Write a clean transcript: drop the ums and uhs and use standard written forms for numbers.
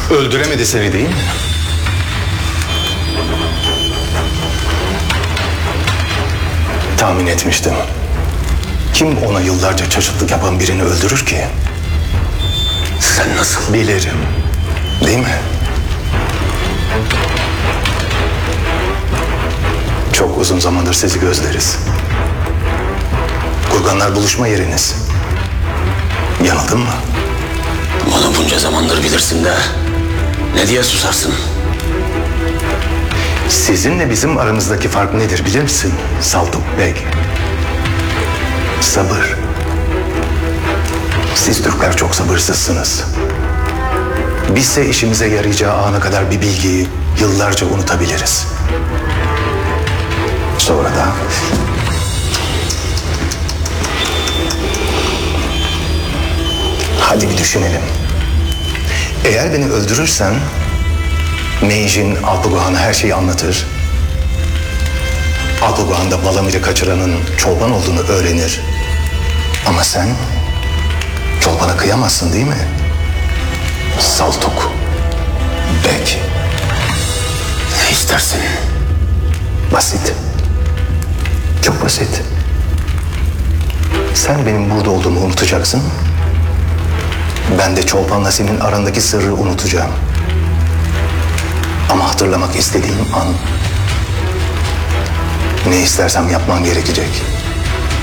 Öldüremedi seni değil mi? Tahmin etmiştim. Kim ona yıllarca çocuklık yapan birini öldürür ki? Sen nasıl? Bilirim. Değil mi? Çok uzun zamandır sizi gözleriz. Kurganlar buluşma yeriniz. Yanıldın mı? Bunu bunca zamandır bilirsin de ne diye susarsın? Sizinle bizim aramızdaki fark nedir bilir misin Saltuk Bey? Sabır. Siz Türkler çok sabırsızsınız. Bizse işimize yarayacağı ana kadar bir bilgiyi yıllarca unutabiliriz. Sonra da hadi bir düşünelim. Eğer beni öldürürsen Meijin Alpaguhan'a her şeyi anlatır. Alpaguhan da Valamir'i kaçıranın Çolpan olduğunu öğrenir. Ama sen Çolpan'a kıyamazsın değil mi? Saltuk Bek. Ne istersin? Basit. Çok basit. Sen benim burada olduğumu unutacaksın. Ben de Çolpan'la senin arandaki sırrı unutacağım. Ama hatırlamak istediğim an ne istersem yapman gerekecek.